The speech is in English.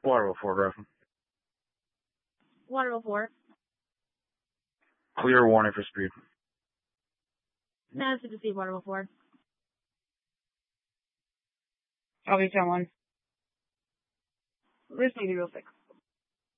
Waterville 4, Griffin. Waterville 4. Clear warning for speed. Madison to see Waterville 4. Copy 10-1. We're just need to be real quick.